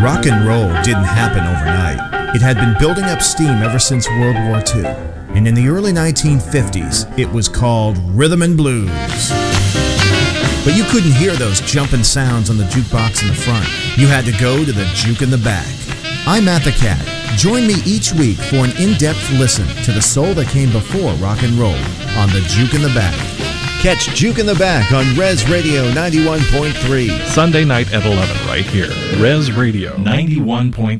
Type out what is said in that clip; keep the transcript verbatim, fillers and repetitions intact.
Rock and roll didn't happen overnight. It had been building up steam ever since World War Two. And in the early nineteen fifties, it was called rhythm and blues. But you couldn't hear those jumping sounds on the jukebox in the front. You had to go to the juke in the back. I'm Matt the Cat. Join me each week for an in-depth listen to the soul that came before rock and roll on the Juke in the Back. Catch Juke in the Back on Res Radio ninety-one point three. Sunday night at eleven right here. Res Radio ninety-one point three.